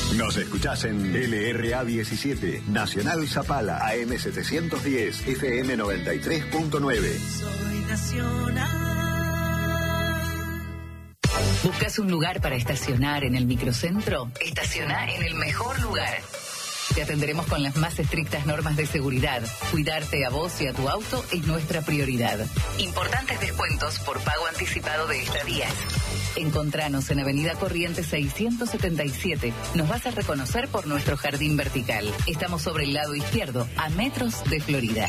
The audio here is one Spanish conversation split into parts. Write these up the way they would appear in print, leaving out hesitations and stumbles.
Nos escuchás en LRA 17, Nacional Zapala, AM 710, FM 93.9. Soy Nacional. ¿Buscas un lugar para estacionar en el microcentro? Estaciona en el mejor lugar. Te atenderemos con las más estrictas normas de seguridad. Cuidarte a vos y a tu auto es nuestra prioridad. Importantes descuentos por pago anticipado de estadías. Encontranos en Avenida Corrientes 677. Nos vas a reconocer por nuestro jardín vertical. Estamos sobre el lado izquierdo, a metros de Florida.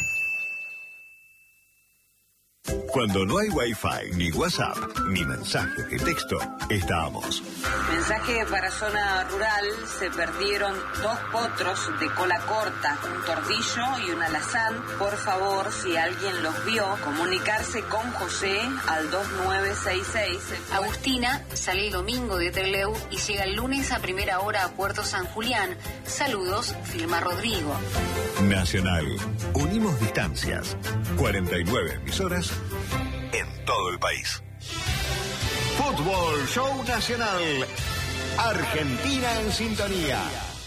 Cuando no hay Wi-Fi, ni WhatsApp, ni mensajes de texto, estamos. Mensaje para zona rural: se perdieron 2 potros de cola corta, un tordillo y un alazán. Por favor, si alguien los vio, comunicarse con José al 2966. Agustina sale el domingo de Trelew y llega el lunes a primera hora a Puerto San Julián. Saludos, firma Rodrigo. Nacional. Unimos distancias. 49 emisoras en todo el país. Fútbol Show Nacional. Argentina en sintonía.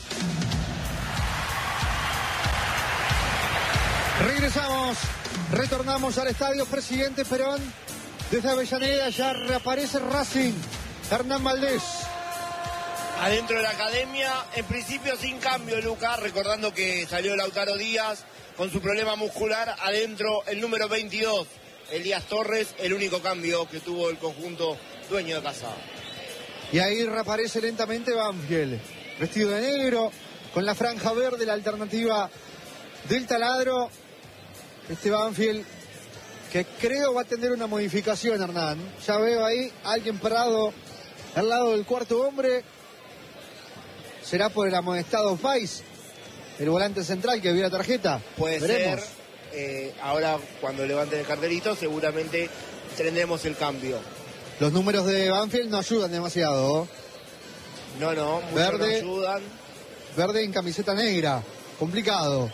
Regresamos, retornamos al estadio Presidente Perón. Desde Avellaneda ya reaparece Racing. Hernán Valdés. Adentro de la academia, en principio sin cambio, Lucas, recordando que salió Lautaro Díaz con su problema muscular. Adentro el número 22, Elías Torres, el único cambio que tuvo el conjunto dueño de casa. Y ahí reaparece lentamente Banfield, vestido de negro, con la franja verde, la alternativa del taladro. Este Banfield que creo va a tener una modificación, Hernán. Ya veo ahí alguien parado al lado del cuarto hombre. ¿Será por el amonestado Faiz, el volante central que vio la tarjeta? Puede Veremos. ser. Ahora, cuando levanten el cartelito, seguramente tendremos el cambio. Los números de Banfield no ayudan demasiado. No, muchos Verde, no ayudan. Verde en camiseta negra. Complicado.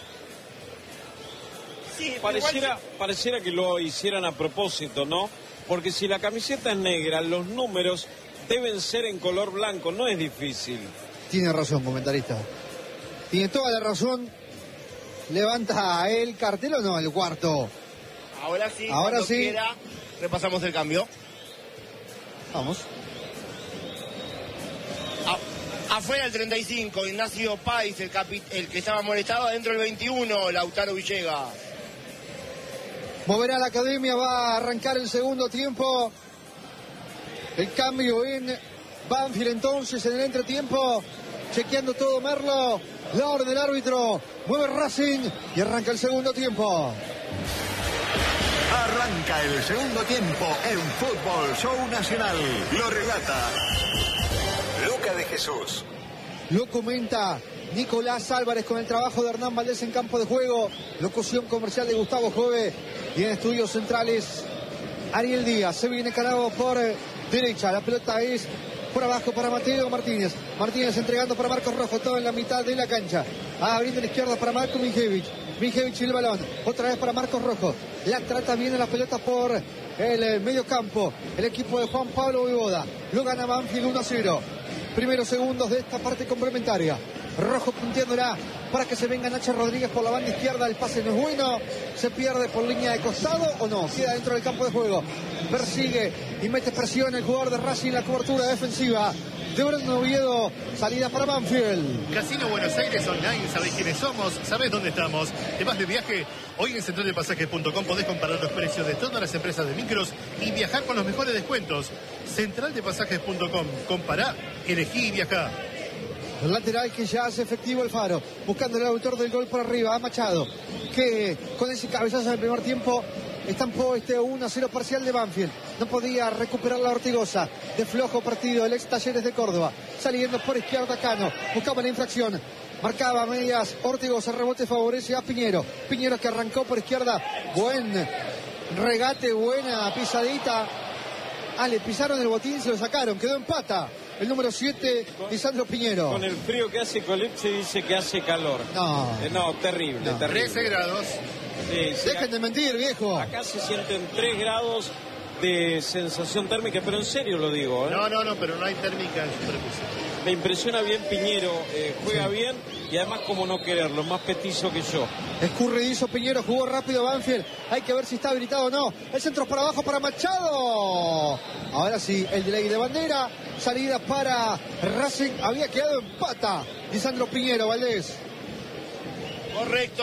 Sí, pareciera que lo hicieran a propósito, ¿no? Porque si la camiseta es negra, los números deben ser en color blanco. No es difícil. Tiene razón, comentarista. Tiene toda la razón. ¿Levanta el cartel o no el cuarto? Ahora sí, ahora cuando sí. quiera, repasamos el cambio. Vamos. Afuera el 35, Ignacio Páez, el que estaba molestado. Adentro el 21, Lautaro Villegas. Moverá la academia, va a arrancar el segundo tiempo. El cambio en Banfield entonces en el entretiempo. Chequeando todo Merlo. La orden del árbitro. Mueve Racing y arranca el segundo tiempo. Arranca el segundo tiempo en Fútbol Show Nacional. Lo relata Luca de Jesús. Lo comenta Nicolás Álvarez con el trabajo de Hernán Valdés en campo de juego. Locución comercial de Gustavo Jove. Y en estudios centrales Ariel Díaz. Se viene Carabo por derecha. La pelota es por abajo para Mateo Martínez. Martínez entregando para Marcos Rojo. Todo en la mitad de la cancha. Abriendo a la izquierda para Marco Mijevich. Mijevich y el balón. Otra vez para Marcos Rojo. La trata bien la pelota por el medio campo. El equipo de Juan Pablo Voivoda. Lo gana Banfield 1-0. Primeros segundos de esta parte complementaria. Rojo punteándola para que se venga Nacho Rodríguez por la banda izquierda. El pase no es bueno. Se pierde por línea de costado o no. Queda dentro del campo de juego. Persigue y mete presión el jugador de Racing. La cobertura defensiva de Brandon Oviedo. Salida para Banfield. Casino Buenos Aires Online. ¿Sabés quiénes somos? ¿Sabés dónde estamos? ¿Te vas de viaje? Hoy en centraldepasajes.com podés comparar los precios de todas las empresas de micros y viajar con los mejores descuentos. Centraldepasajes.com. Compará, elegí y viajá. El lateral que ya hace efectivo el Faro, buscando el autor del gol por arriba, a Machado, que con ese cabezazo en el primer tiempo estampó este 1-0 parcial de Banfield. No podía recuperar la Ortigosa. De flojo partido el ex Talleres de Córdoba. Saliendo por izquierda Cano, buscaba la infracción. Marcaba medias Ortigosa, rebote favorece a Piñero. Piñero que arrancó por izquierda. Buen regate, buena pisadita. Le pisaron el botín, se lo sacaron, quedó en pata. El número 7, Lisandro Piñero. Con el frío que hace Colip se dice que hace calor. No, terrible, terrible. 13 grados. Sí, Dejen de mentir, viejo. Acá se sienten 3 grados de sensación térmica, pero en serio lo digo, ¿eh? No, pero no hay térmica en superficie. Me impresiona bien Piñero, juega bien y además como no quererlo, más petizo que yo. Escurridizo Piñero, jugó rápido Banfield. Hay que ver si está habilitado o no. El centro para abajo para Machado. Ahora sí, el delay de bandera. Salida para Racing. Había quedado en pata Lisandro Piñero, Valdés. Correcto,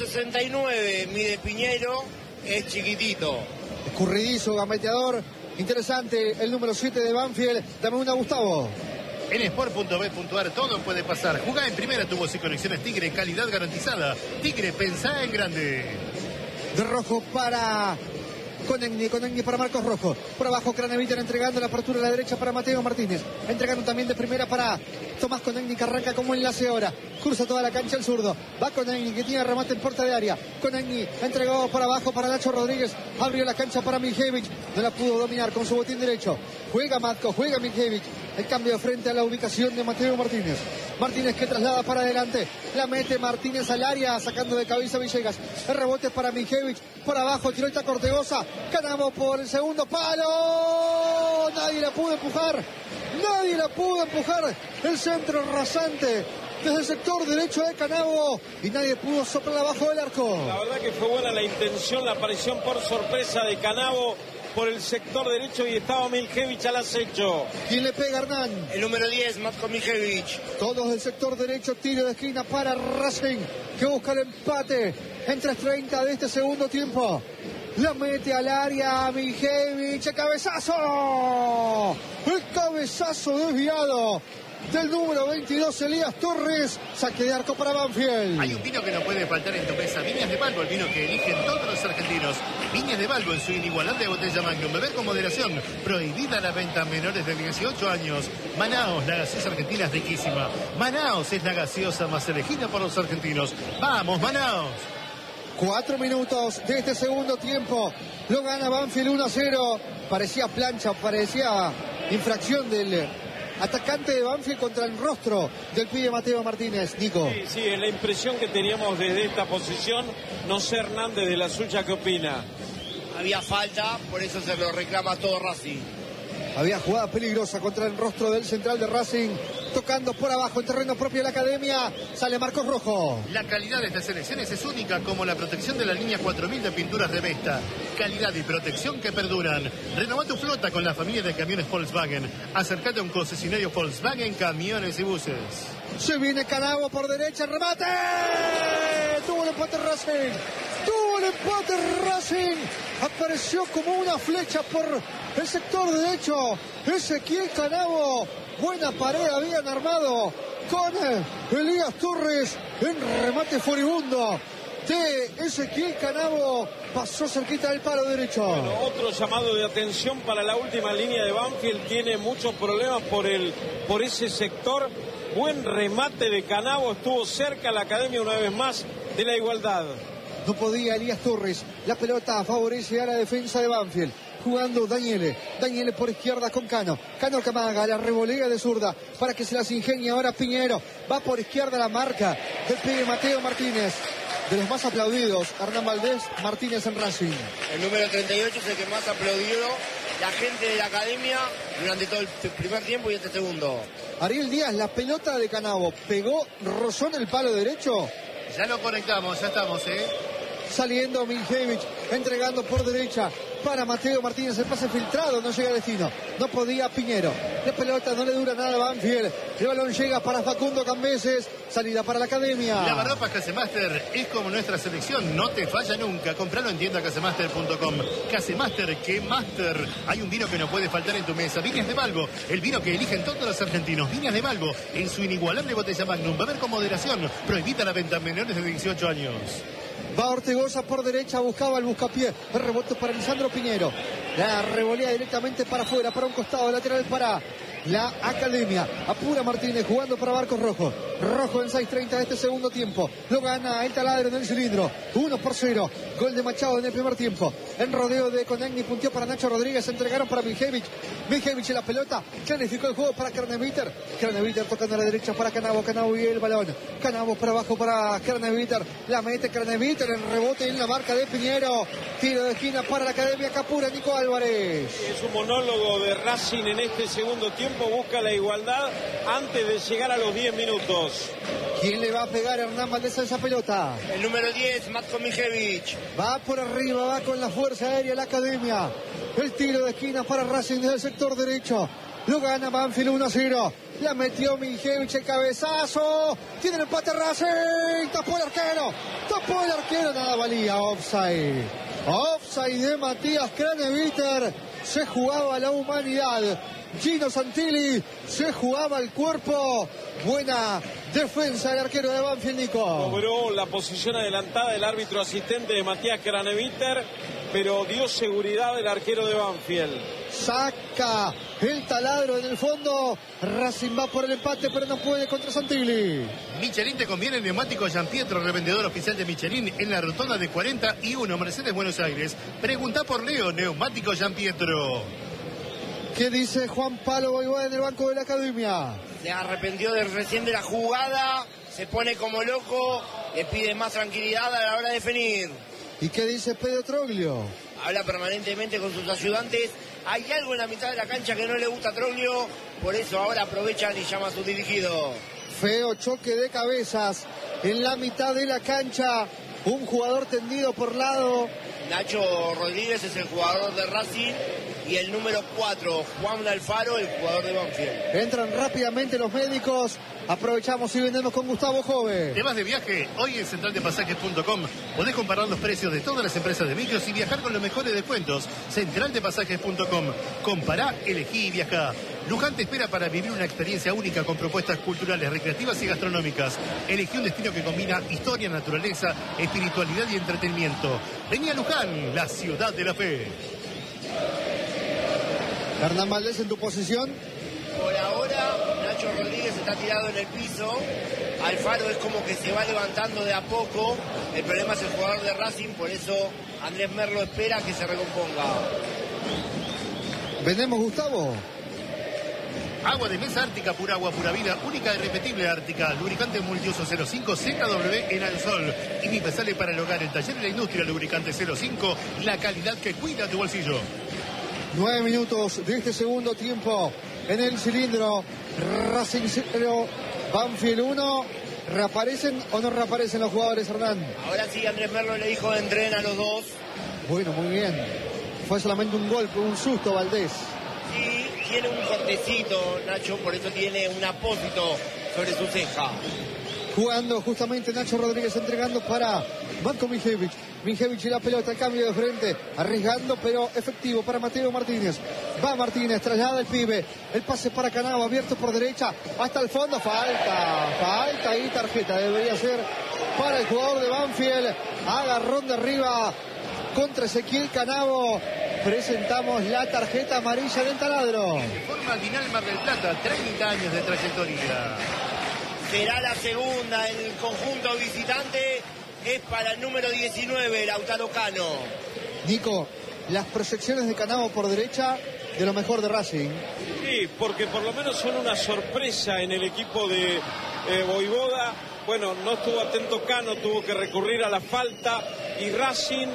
1.69 mide Piñero, es chiquitito. Escurridizo, gambeteador. Interesante el número 7 de Banfield. Dame una, Gustavo. En sport.b.ar todo puede pasar. Jugá en primera, tu voz y conexiones Tigre, calidad garantizada. Tigre, pensá en grande. De rojo para Conegni para Marcos Rojo. Por abajo Craneviter entregando la apertura a la derecha para Mateo Martínez. Entregando también de primera para Tomás Conegni, que arranca como enlace ahora. Cruza toda la cancha el zurdo. Va Conegni, que tiene remate en puerta de área. Conegni entregado por abajo para Nacho Rodríguez. Abrió la cancha para Miljevich. No la pudo dominar con su botín derecho. Juega Matko, juega Miljevich. El cambio frente a la ubicación de Mateo Martínez. Martínez que traslada para adelante. La mete Martínez al área, sacando de cabeza Villegas. El rebote para Miljevich. Por abajo tiró el taco Ortegoza. Canamo por el segundo palo. Nadie la pudo empujar. Nadie la pudo empujar. El centro rasante desde el sector derecho de Canabo. Y nadie pudo soplar abajo del arco. La verdad que fue buena la intención, la aparición por sorpresa de Canabo por el sector derecho y estaba Miljevich al acecho. ¿Quién le pega, Hernán? El número 10, Matko Miljevich. Todos del sector derecho, tiro de esquina para Racing, que busca el empate en 3:30 de este segundo tiempo. La mete al área Miljevich, el cabezazo. El cabezazo desviado del número 22, Elías Torres. Saque de arco para Banfield. Hay un vino que no puede faltar en tu mesa. Viñas de Balbo, el vino que eligen todos los argentinos. Viñas de Balbo en su inigualable botella Magnum. Beber con moderación. Prohibida la venta a menores de 18 años. Manaos, la gaseosa argentina es riquísima. Manaos es la gaseosa más elegida por los argentinos. ¡Vamos, Manaos! 4 minutos de este segundo tiempo. Lo gana Banfield 1-0. Parecía plancha, parecía infracción del atacante de Banfield contra el rostro del pibe Mateo Martínez. Nico. Sí, es la impresión que teníamos desde esta posición. No sé, Hernández, de la suya, ¿qué opina? Había falta, por eso se lo reclama todo Racing. Había jugada peligrosa contra el rostro del central de Racing. Tocando por abajo en terreno propio de la academia. Sale Marcos Rojo. La calidad de estas selecciones es única, como la protección de la línea 4000 de pinturas de Vesta. Calidad y protección que perduran. Renová tu flota con la familia de camiones Volkswagen. Acércate a un concesionario Volkswagen, camiones y buses. Se viene Canabo por derecha. ¡Remate! Tuvo el empate Racing. Tuvo el empate Racing. Apareció como una flecha por el sector derecho. Ezequiel Canabo. Buena pared habían armado con Elías Torres en remate furibundo de Ezequiel Canabo. Pasó cerquita del palo derecho. Bueno, otro llamado de atención para la última línea de Banfield. Tiene muchos problemas por ese sector. Buen remate de Canabo. Estuvo cerca la academia una vez más de la igualdad. No podía Elías Torres. La pelota favorece a la defensa de Banfield. Jugando Daniele por izquierda con Cano que amaga, la revolea de zurda para que se las ingenie ahora Piñero. Va por izquierda, la marca del pibe Mateo Martínez. De los más aplaudidos, Hernán Valdés, Martínez en Racing. El número 38 es el que más aplaudió la gente de la academia durante todo el primer tiempo y este segundo. Ariel Díaz, la pelota de Canabo pegó, rozó en el palo derecho. Ya lo conectamos, ya estamos, Saliendo Miljevich, entregando por derecha para Mateo Martínez, el pase filtrado, no llega a destino, no podía Piñero, la pelota no le dura nada a Banfield, el balón llega para Facundo Cambeses, salida para la academia. La barropa Casemaster es como nuestra selección, no te falla nunca, compralo en tienda casemaster.com. Casemaster, que master, hay un vino que no puede faltar en tu mesa, Viñas de Balbo, el vino que eligen todos los argentinos, Viñas de Balbo, en su inigualable botella Magnum, beber con moderación, prohibida la venta a menores de 18 años. Va Ortegoza por derecha, buscaba el buscapié. El rebote para Lisandro Piñero. La revolea directamente para afuera, para un costado lateral para la academia. Apura Martínez jugando para Marcos Rojo. Rojo en 6:30 de este segundo tiempo. Lo gana el taladro en el cilindro. 1-0. Gol de Machado en el primer tiempo. En rodeo de Conegni, punteó para Nacho Rodríguez. Entregaron para Miljevich. Miljevich en la pelota. Clarificó el juego para Craneviter. Craneviter tocando a la derecha para Canabo. Canabo y el balón. Canabo para abajo para Craneviter. La mete Craneviter. El rebote en la marca de Piñero. Tiro de esquina para la academia. Capura Nico Álvarez. Es un monólogo de Racing en este segundo tiempo. tiempo busca la igualdad antes de llegar a los 10 minutos. ¿Quién le va a pegar a Hernán Valdés a esa pelota? El número 10, Matko Mijevic. Va por arriba, va con la fuerza aérea la academia. El tiro de esquina para Racing desde el sector derecho. Lo gana Banfield 1-0. La metió Mijevic, el cabezazo. Tiene el empate Racing. Tapó el arquero. Nada valía. Offside. Offside de Matías Craneviter. Se jugaba la humanidad. Gino Santilli se jugaba el cuerpo. Buena defensa del arquero de Banfield, Nico. Cobró la posición adelantada del árbitro asistente de Matías Craneviter, pero dio seguridad el arquero de Banfield. Saca el taladro en el fondo. Racing va por el empate, pero no puede contra Santilli. Michelin te conviene el neumático Gianpietro, revendedor oficial de Michelin en la rotonda de 41 Mercedes Buenos Aires. Pregunta por Leo, neumático Gianpietro. ¿Qué dice Juan Palo Boivoda en el banco de la academia? Se arrepintió recién de la jugada, se pone como loco, le pide más tranquilidad a la hora de definir. ¿Y qué dice Pedro Troglio? Habla permanentemente con sus ayudantes. Hay algo en la mitad de la cancha que no le gusta a Troglio, por eso ahora aprovechan y llama a su dirigido. Feo choque de cabezas en la mitad de la cancha. Un jugador tendido por lado. Nacho Rodríguez es el jugador de Racing y el número 4, Juan Alfaro, el jugador de Banfield. Entran rápidamente los médicos. Aprovechamos y vendemos con Gustavo Jove. ¿Te vas de viaje? Hoy en centraldepasajes.com podés comparar los precios de todas las empresas de micros y viajar con los mejores descuentos. Centraldepasajes.com. Compará, elegí y viajá. Luján te espera para vivir una experiencia única con propuestas culturales, recreativas y gastronómicas. Elegí un destino que combina historia, naturaleza, espiritualidad y entretenimiento. Vení a Luján, la ciudad de la fe. Hernán Valdés en tu posición. Por ahora, Nacho Rodríguez está tirado en el piso. Alfaro es como que se va levantando de a poco. El problema es el jugador de Racing, por eso Andrés Merlo espera que se recomponga. Vendemos, Gustavo. Agua de mesa Ártica, pura agua, pura vida, única e irrepetible Ártica. Lubricante multiuso 05 ZW en Alsol. Y mi sale para el hogar, el taller de la industria, lubricante 05, la calidad que cuida tu bolsillo. 9 minutos de este segundo tiempo en el cilindro. Racing 0, Banfield 1. ¿Reaparecen o no reaparecen los jugadores, Hernán? Ahora sí, Andrés Merlo le dijo de entrenar a los dos. Bueno, muy bien. Fue solamente un golpe, un susto, Valdés. Sí, tiene un cortecito, Nacho, por eso tiene un apósito sobre su ceja. Jugando justamente Nacho Rodríguez, entregando para Matko Mijevic. Mijevic y la pelota, el cambio de frente, arriesgando pero efectivo para Mateo Martínez. Va Martínez, traslada el pibe, el pase para Canavo, abierto por derecha, hasta el fondo, falta y tarjeta, debería ser para el jugador de Banfield. Agarrón de arriba contra Ezequiel Canavo. Presentamos la tarjeta amarilla del taladro. De forma Dinal Mar del Plata, 30 años de trayectoria. Será la segunda en el conjunto visitante. Es para el número 19, Lautaro Cano. Nico, las proyecciones de Canavo por derecha, de lo mejor de Racing. Sí, porque por lo menos son una sorpresa en el equipo de Boivoda. Bueno, no estuvo atento Cano, tuvo que recurrir a la falta. Y Racing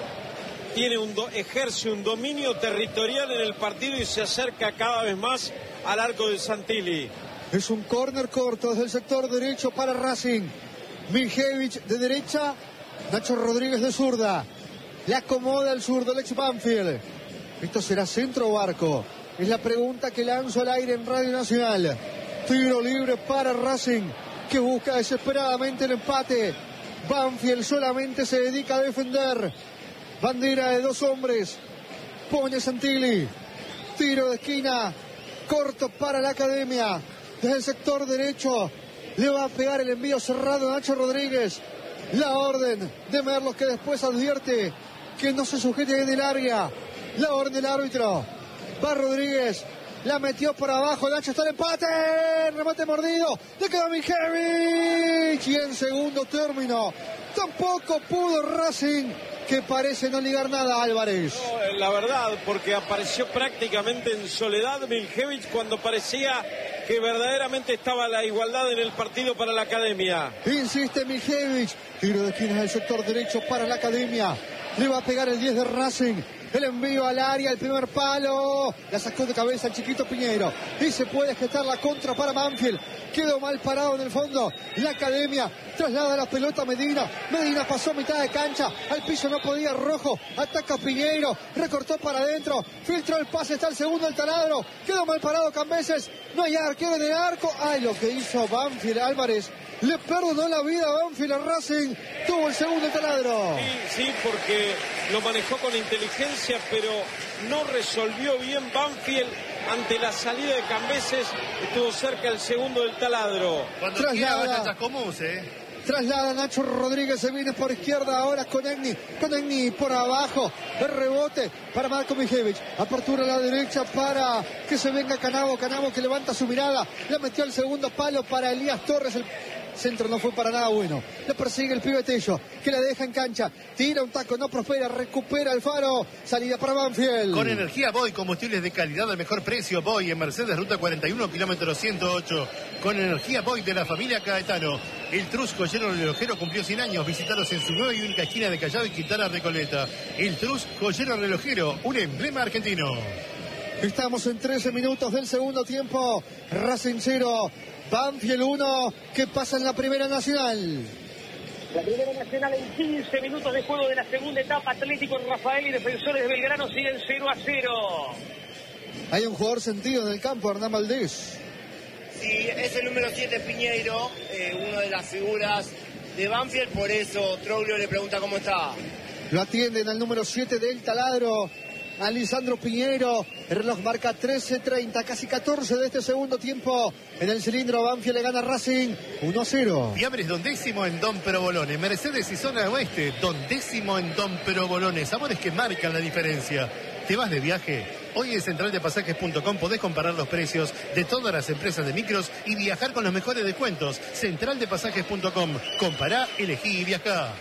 ejerce un dominio territorial en el partido y se acerca cada vez más al arco de Santilli. Es un córner corto desde el sector derecho para Racing. Mijevic de derecha, Nacho Rodríguez de zurda. Le acomoda el zurdo, el ex Banfield. ¿Esto será centro o arco? Es la pregunta que lanzo al aire en Radio Nacional. Tiro libre para Racing, que busca desesperadamente el empate. Banfield solamente se dedica a defender. Bandera de dos hombres. Pone Santilli. Tiro de esquina. Corto para la academia. Desde el sector derecho. Le va a pegar el envío cerrado a Nacho Rodríguez. La orden de Merlos, que después advierte que no se sujete en el área. La orden del árbitro. Va Rodríguez. La metió por abajo. Nacho, está el empate. Remate mordido. Le quedó Mijevic. Y en segundo término tampoco pudo Racing, que parece no ligar nada a Álvarez. No, la verdad, porque apareció prácticamente en soledad Mijevic cuando parecía que verdaderamente estaba la igualdad en el partido para la academia. Insiste Mijevic. Tiro de esquina del sector derecho para la academia. Le va a pegar el 10 de Racing. El envío al área, el primer palo. La sacó de cabeza el chiquito Piñeiro. Y se puede gestar la contra para Banfield. Quedó mal parado en el fondo. La academia traslada la pelota a Medina. Medina pasó mitad de cancha. Al piso no podía Rojo. Ataca Piñeiro. Recortó para adentro. Filtró el pase. Está el segundo el taladro. Quedó mal parado Cambeses. No hay arquero en el arco. Ay, lo que hizo Banfield. Álvarez le perdonó la vida a Banfield a Racing. Tuvo el segundo el taladro. Sí, porque lo manejó con inteligencia, pero no resolvió bien Banfield ante la salida de Cambeses. Estuvo cerca el segundo del taladro. Cuando traslada Traslada Nacho Rodríguez, se viene por izquierda ahora con Egni por abajo, el rebote para Marco Mijevic, apertura a la derecha para que se venga Canavo que levanta su mirada, le metió el segundo palo para Elías Torres, el centro no fue para nada bueno, le persigue el pibe Tello, que la deja en cancha, tira un taco, no prospera, recupera Alfaro, salida para Banfield. Con energía Boy, combustibles de calidad al mejor precio, Boy en Mercedes, ruta 41, kilómetro 108, con energía Boy de la familia Caetano. El Trus Joyero Relojero cumplió 100 años, visitaros en su nueva y única esquina de Callao y Quintana Recoleta. El Trus Joyero Relojero, un emblema argentino. Estamos en 13 minutos del segundo tiempo, Racing 0, Banfield 1, ¿qué pasa en la Primera Nacional? La Primera Nacional en 15 minutos de juego de la segunda etapa, Atlético Rafael y Defensores de Belgrano siguen 0-0. Hay un jugador sentido en el campo, Hernán Valdés. Sí, es el número 7 Piñeiro, una de las figuras de Banfield, por eso Troglio le pregunta cómo está. Lo atienden al número 7 del taladro, a Lisandro Piñeiro. El reloj marca 13:30, casi 14 de este segundo tiempo. En el cilindro Banfield le gana Racing 1-0. Fiambres Don Décimo en Don Provolone. Mercedes y zona oeste, Don Décimo en Don Provolone. Sabores que marcan la diferencia. ¿Te vas de viaje? Hoy en centraldepasajes.com podés comparar los precios de todas las empresas de micros y viajar con los mejores descuentos. Centraldepasajes.com. Compará, elegí y viajá.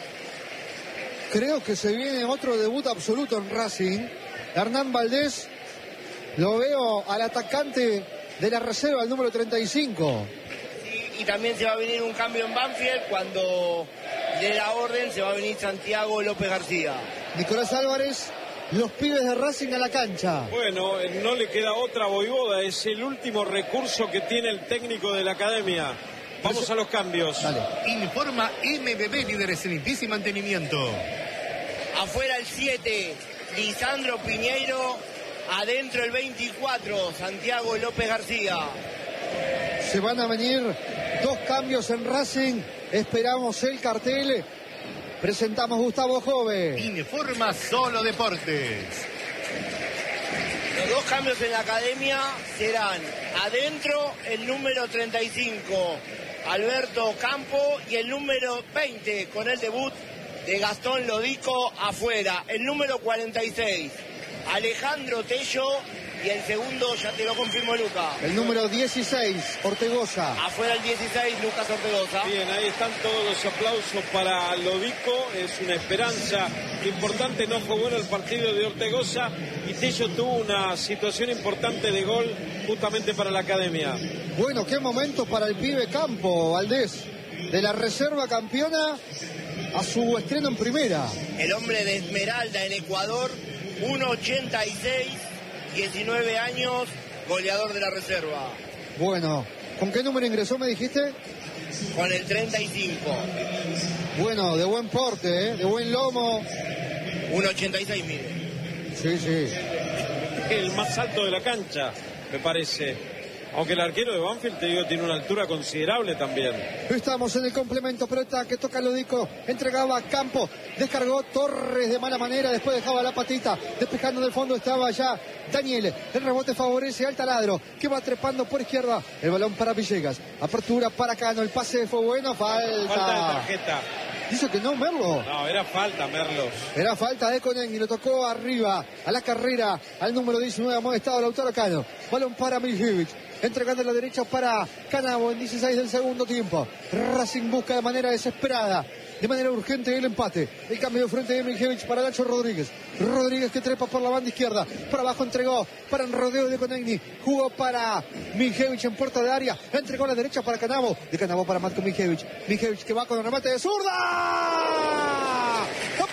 Creo que se viene otro debut absoluto en Racing. Hernán Valdés, lo veo al atacante de la reserva, el número 35. Sí, y también se va a venir un cambio en Banfield cuando de la orden se va a venir Santiago López García. Nicolás Álvarez, los pibes de Racing a la cancha. Bueno, no le queda otra, Voivoda, es el último recurso que tiene el técnico de la academia. Vamos a los cambios. Dale. Informa MBB, líderes en limpieza y mantenimiento. Afuera el 7, Lisandro Piñeiro. Adentro el 24, Santiago López García. Se van a venir dos cambios en Racing. Esperamos el cartel. Presentamos Gustavo Jove. Informa Solo Deportes. Los dos cambios en la academia serán adentro el número 35, Alberto Campo, y el número 20 con el debut de Gastón Lodico afuera. El número 46, Alejandro Tello, y el segundo ya te lo confirmó Luca. El número 16, Ortegoza. Afuera el 16, Lucas Ortegoza. Bien, ahí están todos los aplausos para Lodico. Es una esperanza importante. No fue bueno el partido de Ortegoza y Tello tuvo una situación importante de gol justamente para la academia. Bueno, qué momento para el pibe Campo, Valdés. De la reserva campeona a su estreno en primera. El hombre de Esmeralda en Ecuador, 1.86, 19 años, goleador de la reserva. Bueno, ¿con qué número ingresó, me dijiste? Con el 35. Bueno, de buen porte, de buen lomo. 1.86, mire. Sí, sí. El más alto de la cancha, me parece. Aunque el arquero de Banfield, te digo, tiene una altura considerable también. Estamos en el complemento, pelota que toca Lodico, entregaba a Campo, descargó Torres de mala manera, después dejaba la patita, despejando del fondo estaba ya Daniel, el rebote favorece al taladro, que va trepando por izquierda, el balón para Villegas, apertura para Cano, el pase fue bueno, falta de tarjeta. Dice que no, Merlo. No, era falta, Merlos. Era falta de Conegui, lo tocó arriba, a la carrera, al número 19, amonestado Lautaro Cano, balón para Miljevic. Entregando a la derecha para Canavo en 16 del segundo tiempo. Racing busca de manera desesperada, de manera urgente el empate. El cambio de frente de Miljevic para Nacho Rodríguez. Rodríguez que trepa por la banda izquierda. Por abajo entregó para el rodeo de Conegni. Jugó para Miljevic en puerta de área. Entregó a la derecha para Canavo. De Canavo para Matko Miljevic. Miljevic que va con el remate de zurda.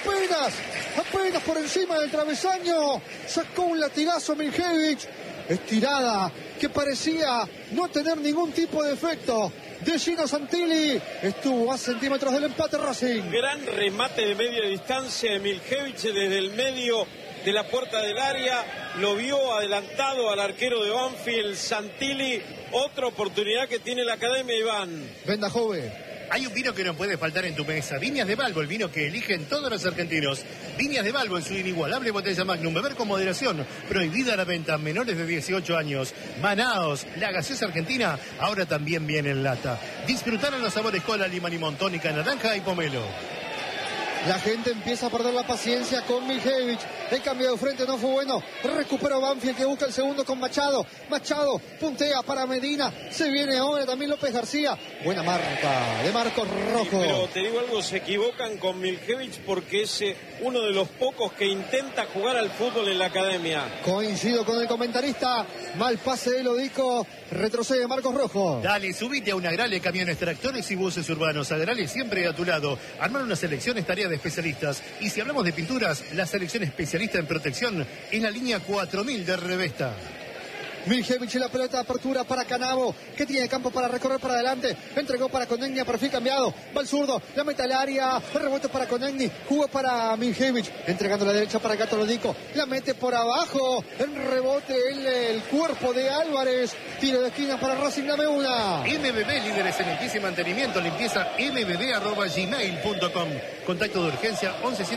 apenas por encima del travesaño, sacó un latigazo Miljević, estirada que parecía no tener ningún tipo de efecto de Gino Santilli, estuvo a centímetros del empate Racing. Gran remate de media distancia de Miljević desde el medio de la puerta del área, lo vio adelantado al arquero de Banfield, Santilli. Otra oportunidad que tiene la Academia, Iván. Venda Jove. Hay un vino que no puede faltar en tu mesa. Viñas de Balbo, el vino que eligen todos los argentinos. Viñas de Balbo en su inigualable botella Magnum. Beber con moderación. Prohibida la venta a menores de 18 años. Manaos, la gaseosa argentina, ahora también viene en lata. Disfrutar en los sabores cola, limón y limón, tónica, naranja y pomelo. La gente empieza a perder la paciencia con Miljević. El cambio de frente no fue bueno. Recupera Banfield que busca el segundo con Machado. Machado puntea para Medina. Se viene ahora también López García. Buena marca de Marcos Rojo. Sí, pero te digo algo, se equivocan con Miljević porque es uno de los pocos que intenta jugar al fútbol en la Academia. Coincido con el comentarista. Mal pase de Lodico. Retrocede Marcos Rojo. Dale, subite a una Agrale, camiones, tractores y buses urbanos. Agrale siempre a tu lado. Armar una selección es tarea de especialistas. Y si hablamos de pinturas, la selección especialista en protección es la línea 4000 de Revesta. Miljević, la pelota de apertura para Canavo, que tiene campo para recorrer para adelante. Entregó para Conegni a perfil cambiado. Va al zurdo, la mete al área. Rebote para Conegni, jugó para Miljević. Entregando a la derecha para Gato Lodico. La mete por abajo. En rebote el cuerpo de Álvarez. Tiro de esquina para Racing, dame una. MBB, líderes en limpieza y mantenimiento. Limpieza mbb@gmail.com. Contacto de urgencia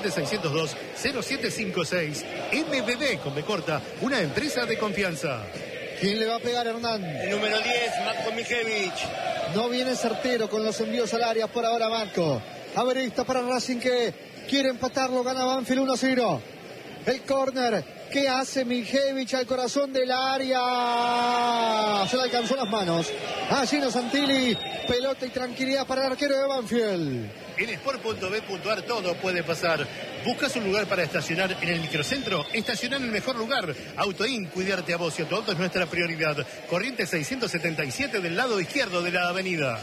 117602-0756. MBB con B corta, una empresa de confianza. ¿Quién le va a pegar, Hernán? El número 10, Matko Miljević. No viene certero con los envíos al área por ahora, Matko. Averista para Racing que quiere empatarlo, gana Banfield 1-0. El córner que hace Miljević al corazón del área. Se le alcanzó las manos a Gino Santilli. Pelota y tranquilidad para el arquero de Banfield. En sport.b.ar todo puede pasar. ¿Buscas un lugar para estacionar en el microcentro? Estacionar en el mejor lugar. Autoin, cuidarte a vos y a tu auto es nuestra prioridad. Corriente 677 del lado izquierdo de la avenida.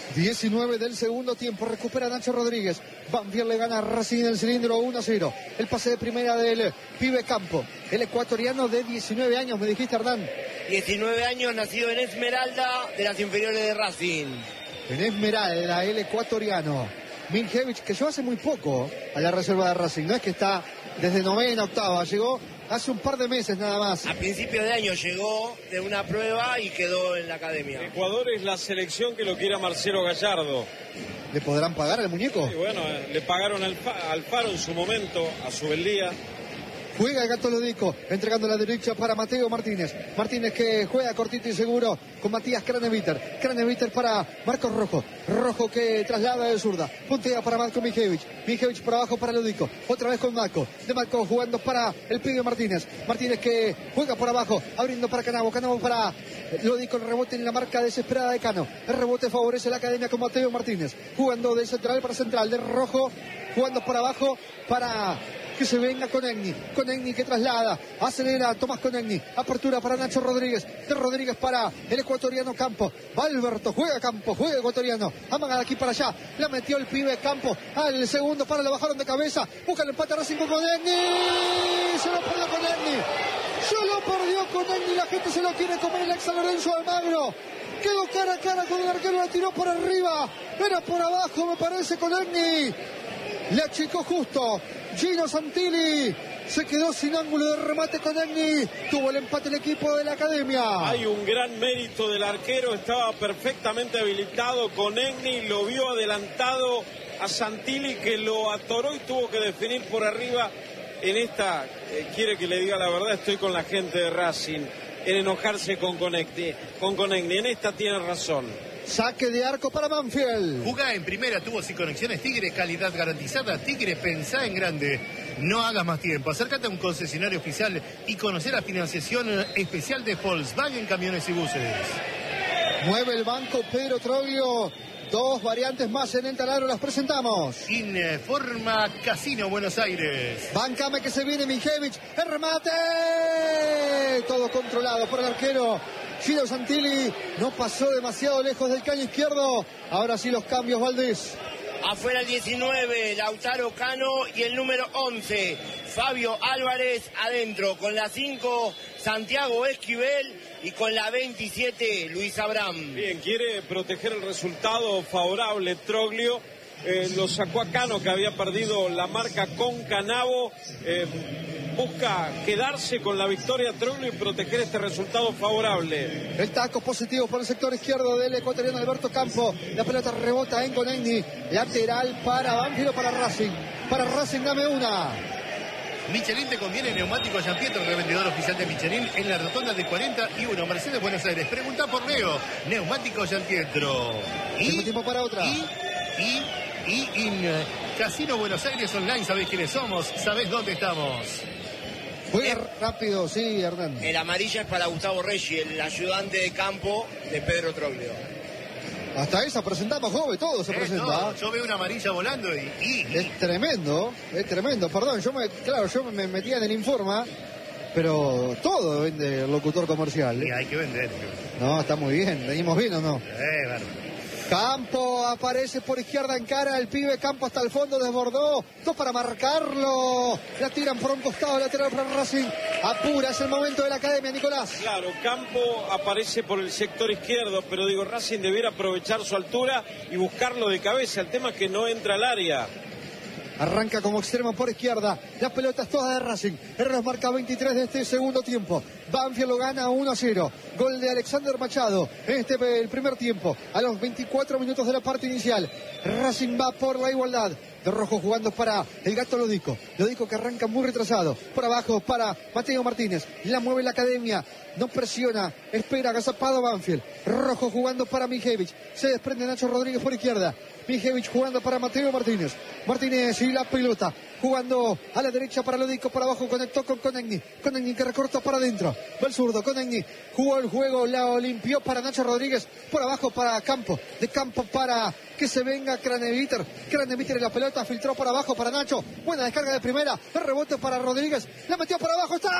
19 del segundo tiempo, recupera Nacho Rodríguez. Banfield le gana a Racing en el cilindro 1-0. El pase de primera del pibe Campo, el ecuatoriano de 19 años, me dijiste, Hernán. 19 años, nacido en Esmeralda, de las inferiores de Racing. En Esmeralda, el ecuatoriano. Miljević, que llegó hace muy poco a la reserva de Racing, no es que está desde novena, octava, llegó hace un par de meses nada más. A principios de año llegó de una prueba y quedó en la Academia. Ecuador es la selección que lo quiere a Marcelo Gallardo. ¿Le podrán pagar al muñeco? Sí, bueno, le pagaron al Faro en su momento, a Subeldía. Juega el Gato Lodico, entregando la derecha para Mateo Martínez. Martínez que juega cortito y seguro con Matías Craneviter. Craneviter para Marcos Rojo. Rojo que traslada de zurda. Puntea para Matko Miljević. Miljević por abajo para Lodico. Otra vez con Matko. De Matko jugando para el pibe Martínez. Martínez que juega por abajo, abriendo para Canavo. Canavo para Lodico. El rebote en la marca desesperada de Cano. El rebote favorece a la Academia con Mateo Martínez. Jugando de central para central. De Rojo jugando por abajo para que se venga Conegni. Conegni que traslada, acelera Tomás Conegni. Apertura para Nacho Rodríguez. De Rodríguez para el ecuatoriano Campo. Valberto, juega Campo, juega ecuatoriano. Amaga de aquí para allá. La metió el pibe Campo. Al segundo para, lo bajaron de cabeza. Busca el empate Racing con Conegni. Se lo perdió Conegni. Se lo perdió Conegni. La gente se lo quiere comer el ex San Lorenzo de Almagro. Quedó cara a cara con el arquero, la tiró por arriba. Era por abajo, me parece, Conegni. Le achicó justo. Gino Santilli se quedó sin ángulo de remate con Conegni. Tuvo el empate el equipo de la Academia. Hay un gran mérito del arquero. Estaba perfectamente habilitado. Conegni lo vio adelantado a Santilli, que lo atoró y tuvo que definir por arriba. En esta, quiere que le diga la verdad, estoy con la gente de Racing en enojarse con Conegni. En esta tiene razón. Saque de arco para Banfield. Jugá en primera, tubos y conexiones Tigre, calidad garantizada. Tigre, pensá en grande. No hagas más tiempo. Acércate a un concesionario oficial y conocer la financiación especial de Volkswagen Camiones y Buses. Mueve el banco Pedro Troglio. Dos variantes más en el taladro, las presentamos. Informa Casino Buenos Aires. Bancame que se viene Miljević. El remate. Todo controlado por el arquero Gino Santilli. No pasó demasiado lejos del caño izquierdo. Ahora sí los cambios, Valdés. Afuera el 19, Lautaro Cano, y el número 11, Fabio Álvarez. Adentro con la 5, Santiago Esquivel, y con la 27, Luis Abraham. Bien, quiere proteger el resultado favorable Troglio. Lo sacó a Cano, que había perdido la marca con Canavo. Busca quedarse con la victoria Troglio y proteger este resultado favorable. El taco positivo por el sector izquierdo del ecuatoriano Alberto Campo. La pelota rebota en Conegni. Lateral para Banfield o para Racing. Para Racing, dame una. Michelin te conviene, neumático Giampietro, revendedor oficial de Michelin en la rotonda de 41, Mercedes, Buenos Aires. Pregunta por Leo, neumático Giampietro. Tengo tiempo para otra. Y en Casino Buenos Aires Online, ¿sabés quiénes somos? ¿Sabés dónde estamos? Muy rápido, sí, Hernán. El amarilla es para Gustavo Reggi, el ayudante de campo de Pedro Troglio. Hasta esa presentamos, joven, todo se presenta. No, yo veo una amarilla volando y... Es tremendo, Perdón, yo me metía en el Informa, pero todo vende el locutor comercial. Sí, hay que vender. No, está muy bien. ¿Venimos bien o no? Bueno. Campo aparece por izquierda, encara el pibe. Campo hasta el fondo, desbordó. Dos para marcarlo. La tiran por un costado, lateral para Racing. Apura, es el momento de la academia, Nicolás. Claro, Campo aparece por el sector izquierdo, pero digo, Racing debiera aprovechar su altura y buscarlo de cabeza. El tema es que no entra al área. Arranca como extremo por izquierda. Las pelotas todas de Racing. El reloj marca 23 de este segundo tiempo. Banfield lo gana 1-0. Gol de Alexander Machado. El primer tiempo. A los 24 minutos de la parte inicial. Racing va por la igualdad. De rojo jugando para el Gato Lodico. Lodico que arranca muy retrasado. Por abajo para Mateo Martínez. La mueve la academia. No presiona. Espera agazapado Banfield. Rojo jugando para Mijevich. Se desprende Nacho Rodríguez por izquierda. Mijevich jugando para Mateo Martínez. Martínez y la pelota. Jugando a la derecha para Lodico. Por abajo conectó con Conegni. Conegni que recorta para adentro. Va el zurdo. Conegni jugó el juego. La limpió para Nacho Rodríguez. Por abajo para Campo. De Campo para que se venga Craneviter. Craneviter en la pelota. Filtró por abajo para Nacho. Buena descarga de primera. El rebote para Rodríguez. La metió por abajo. ¡Está!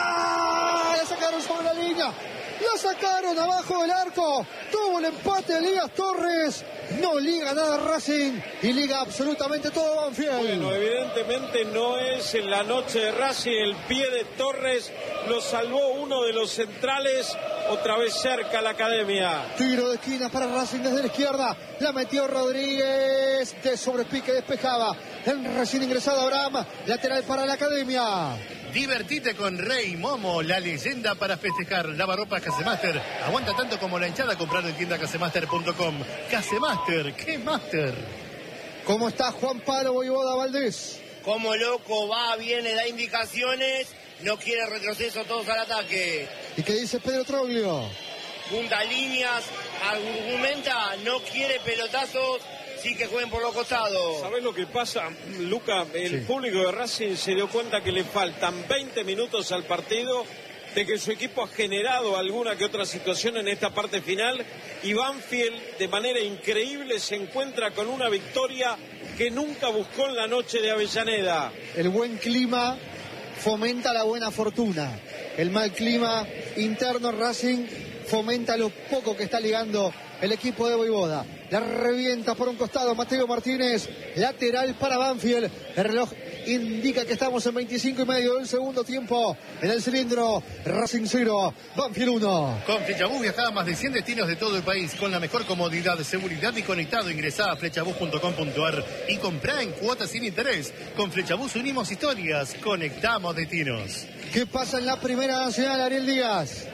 La sacaron sobre la línea. La sacaron abajo del arco. Tuvo el empate Elías Torres. No liga nada Racing y liga absolutamente todo Banfield. Bueno, evidentemente no es en la noche de Racing. El pie de Torres lo salvó uno de los centrales. Otra vez cerca la academia. Tiro de esquina para Racing desde la izquierda. La metió Rodríguez. De sobrepique despejaba. El recién ingresado Abraham. Lateral para la academia. Divertite con Rey Momo, la leyenda para festejar. Lavarropas Casemaster. Aguanta tanto como la hinchada comprando en tienda casemaster.com. Casemaster, ¿qué master? ¿Cómo está Juan Pablo Voivoda Valdés? Como loco, va, viene, da indicaciones. No quiere retroceso, todos al ataque. ¿Y qué dice Pedro Troglio? Punta líneas, argumenta, no quiere pelotazos. Sí, que jueguen por los costados. ¿Sabés lo que pasa, Luca? El público de Racing se dio cuenta que le faltan 20 minutos al partido, de que su equipo ha generado alguna que otra situación en esta parte final, y Banfield de manera increíble se encuentra con una victoria que nunca buscó en la noche de Avellaneda. El buen clima fomenta la buena fortuna. El mal clima interno Racing fomenta lo poco que está ligando el equipo de Voivoda. La revienta por un costado Mateo Martínez, lateral para Banfield. El reloj indica que estamos en 25 y medio del segundo tiempo. En el cilindro, Racing 0, Banfield 1. Con Flechabús viajá a más de 100 destinos de todo el país con la mejor comodidad, seguridad y conectado. Ingresá a flechabús.com.ar y comprá en cuotas sin interés. Con Flechabús unimos historias, conectamos destinos. ¿Qué pasa en la primera nacional, Ariel Díaz?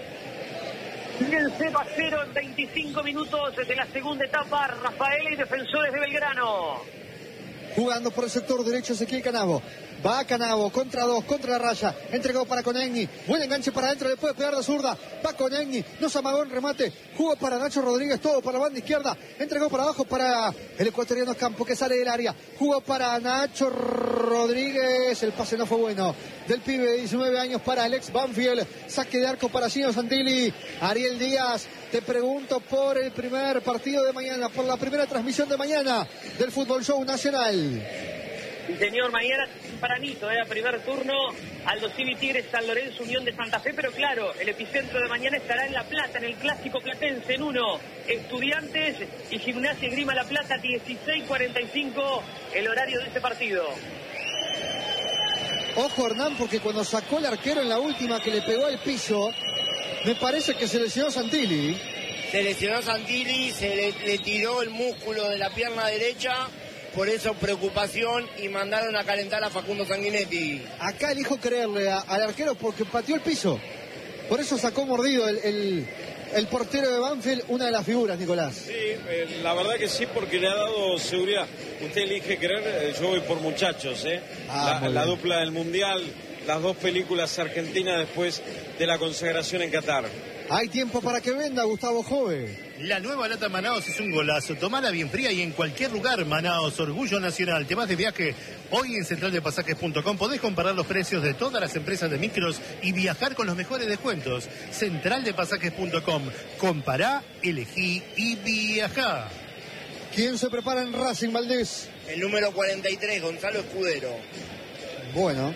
El 0-0 en 25 minutos de la segunda etapa. Rafael y Defensores de Belgrano. Jugando por el sector derecho Ezequiel Canavo. Va Canavo, contra dos, contra la raya. Entregó para Conegni. Buen enganche para adentro, le puede pegar de zurda. Va Conegni, no se amagó en remate. Jugó para Nacho Rodríguez, todo para la banda izquierda. Entregó para abajo para el ecuatoriano Campo, que sale del área. Jugó para Nacho Rodríguez. El pase no fue bueno. Del pibe de 19 años para el ex Banfield. Saque de arco para Gino Santilli. Ariel Díaz, te pregunto por el primer partido de mañana, por la primera transmisión de mañana del Fútbol Show Nacional. Señor, mañana tempranito, primer turno, Aldo Civi Tigres, San Lorenzo, Unión de Santa Fe, pero claro, el epicentro de mañana estará en La Plata, en el Clásico Platense, en 1, Estudiantes y Gimnasia y Grima La Plata, 16:45, el horario de este partido. Ojo, Hernán, porque cuando sacó el arquero en la última que le pegó al piso, me parece que se lesionó Santilli. Se lesionó Santilli, le tiró el músculo de la pierna derecha, por eso preocupación y mandaron a calentar a Facundo Sanguinetti. Acá elijo creerle al arquero porque pateó el piso. Por eso sacó mordido el portero de Banfield, una de las figuras, Nicolás. Sí, la verdad que sí, porque le ha dado seguridad. Usted elige creer, yo voy por Muchachos, la dupla del Mundial, las dos películas argentinas después de la consagración en Qatar. Hay tiempo para que venda, Gustavo Jove. La nueva lata Manaos es un golazo. Tomala bien fría y en cualquier lugar. Manaos, orgullo nacional. Te vas de viaje. Hoy en centraldepasajes.com podés comparar los precios de todas las empresas de micros y viajar con los mejores descuentos. Centraldepasajes.com. Compará, elegí y viajá. ¿Quién se prepara en Racing, Valdés? El número 43, Gonzalo Escudero. Bueno,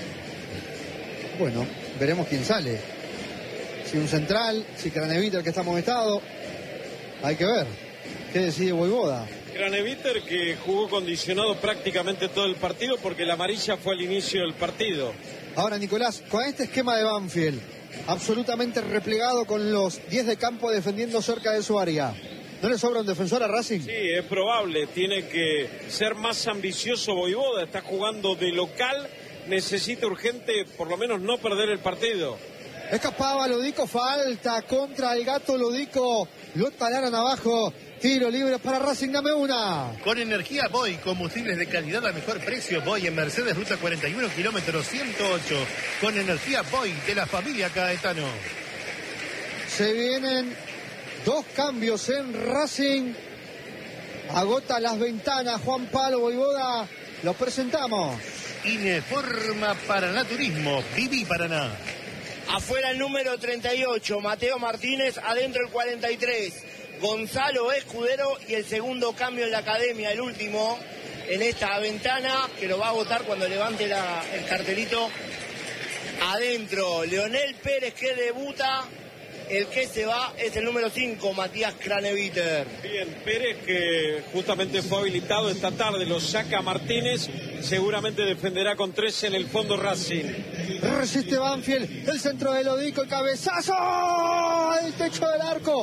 veremos quién sale. Si un central, si Craneviter, el que está amonestado. Hay que ver. ¿Qué decide Voivoda? Craneviter, que jugó condicionado prácticamente todo el partido porque la amarilla fue al inicio del partido. Ahora, Nicolás, con este esquema de Banfield, absolutamente replegado con los 10 de campo defendiendo cerca de su área, ¿no le sobra un defensor a Racing? Sí, es probable. Tiene que ser más ambicioso Voivoda. Está jugando de local. Necesita urgente, por lo menos, no perder el partido. Escapaba Lodico, falta contra el Gato Lodico. Lo talaron abajo. Tiro libre para Racing, dame una. Con energía Boy, combustibles de calidad a mejor precio. Boy en Mercedes, ruta 41, kilómetro 108. Con energía Boy de la familia Caetano. Se vienen dos cambios en Racing. Agota las ventanas Juan Pablo Voivoda. Los presentamos. Ineforma Paraná Turismo. Viví Paraná. Afuera el número 38, Mateo Martínez, adentro el 43, Gonzalo Escudero y el segundo cambio en la academia, el último en esta ventana, que lo va a votar cuando levante el cartelito. Adentro, Leonel Pérez, que debuta. El que se va es el número 5, Matías Craneviter. Bien, Pérez, que justamente fue habilitado esta tarde, lo saca Martínez, seguramente defenderá con 3 en el fondo Racing. Resiste Banfield, el centro de Lodico, el cabezazo, al techo del arco,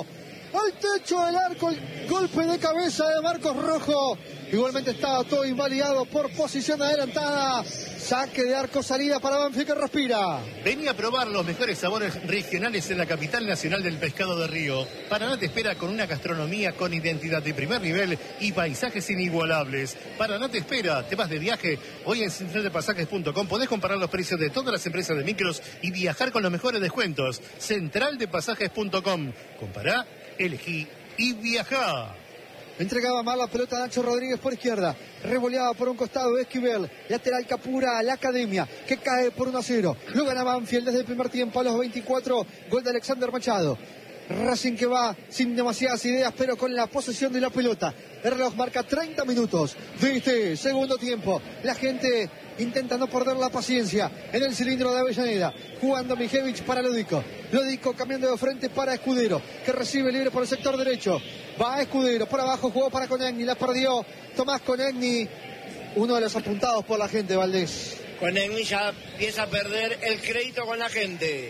el golpe de cabeza de Marcos Rojo. Igualmente estaba todo invalidado por posición adelantada. Saque de arco, salida para Banfield, que respira. Vení a probar los mejores sabores regionales en la capital nacional del pescado de río. Paraná te espera con una gastronomía con identidad de primer nivel y paisajes inigualables. Paraná te espera, te vas de viaje. Hoy en centraldepasajes.com podés comparar los precios de todas las empresas de micros y viajar con los mejores descuentos. Centraldepasajes.com. Compará, elegí y viajá. Entregaba mal la pelota a Nacho Rodríguez por izquierda. Revoleaba por un costado Esquivel. Lateral Capura a la academia, que cae por 1-0. Lo gana Banfield desde el primer tiempo a los 24. Gol de Alexander Machado. Racing que va sin demasiadas ideas, pero con la posesión de la pelota. El reloj marca 30 minutos de este segundo tiempo. La gente intenta no perder la paciencia en el cilindro de Avellaneda. Jugando Mijevich para Lodico. Lodico cambiando de frente para Escudero, que recibe libre por el sector derecho. Va Escudero, por abajo jugó para Conegni, la perdió Tomás Conegni. Uno de los apuntados por la gente, Valdés. Conegni ya empieza a perder el crédito con la gente.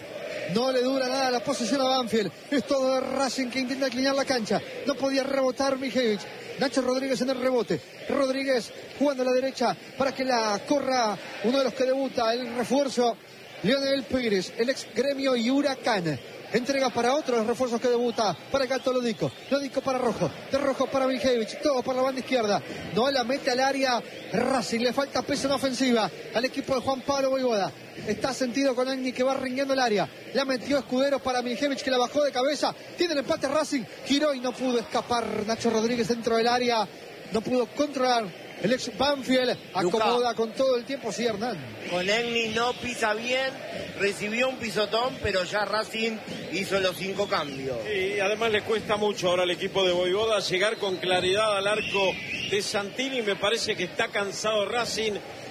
No le dura nada la posesión a Banfield. Es todo de Racing, que intenta inclinar la cancha. No podía rebotar Mijevich. Nacho Rodríguez en el rebote. Rodríguez jugando a la derecha para que la corra uno de los que debuta, el refuerzo Leonel Pérez, el ex Gremio y Huracán. Entrega para otro de los refuerzos que debuta para el Gato Lodico. Lodico para Rojo. De Rojo para Mijevich. Todo por la banda izquierda. No la mete al área Racing. Le falta peso en ofensiva al equipo de Juan Pablo Voivoda. Está sentido con Agni, que va rindiendo el área. La metió Escudero para Mijevich, que la bajó de cabeza. Tiene el empate Racing. Giró y no pudo escapar Nacho Rodríguez dentro del área. No pudo controlar el ex Banfield. Acomoda con todo el tiempo, sí, Hernán. Conegni no pisa bien, recibió un pisotón, pero ya Racing hizo los 5 cambios. Y además le cuesta mucho ahora al equipo de Voivoda llegar con claridad al arco de Santini. Me parece que está cansado Racing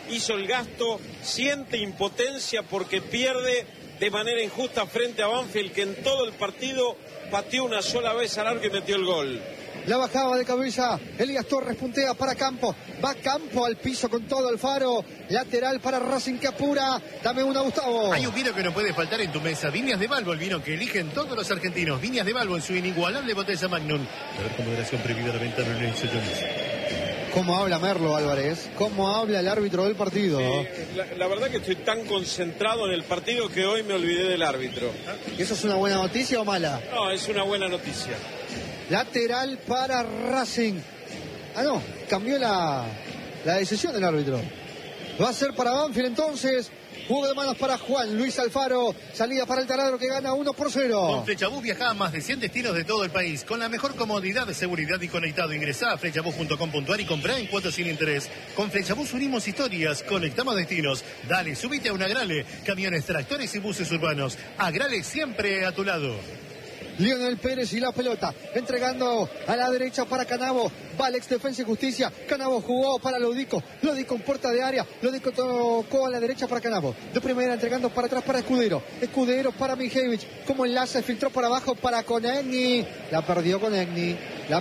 hizo el gasto, siente impotencia porque pierde de manera injusta frente a Banfield, que en todo el partido pateó una sola vez al arco y metió el gol. La bajaba de cabeza, Elías Torres puntea para Campo, va Campo al piso con todo Alfaro, lateral para Racing que apura, dame una, Gustavo. Hay un vino que no puede faltar en tu mesa, Viñas de Balbo, el vino que eligen todos los argentinos, Viñas de Balbo en su inigualable botella Magnum. A ver con moderación, prohibida la venta, no le hizo ¿Cómo habla Merlo Álvarez? ¿Cómo habla el árbitro del partido? La verdad que estoy tan concentrado en el partido que hoy me olvidé del árbitro. ¿Y eso es una buena noticia o mala? No, es una buena noticia. Lateral para Racing. No, cambió la decisión del árbitro. Va a ser para Banfield entonces. Juego de manos para Juan Luis Alfaro. Salida para el Taladro que gana 1-0. Con Flechabús viaja a más de 100 destinos de todo el país. Con la mejor comodidad, seguridad y conectado. Ingresá a flechabús.com.ar y comprá en cuotas sin interés. Con Flechabús unimos historias, conectamos destinos. Dale, subite a un Agrale. Camiones, tractores y buses urbanos. Agrale siempre a tu lado. Lionel Pérez y la pelota, entregando a la derecha para Canavo, va Alex Defensa y Justicia, Canavo jugó para Lodico en puerta de área, Lodico tocó a la derecha para Canavo, de primera entregando para atrás para Escudero para Mijevich, como enlace, filtró para abajo para Konechny, la perdió Konechny,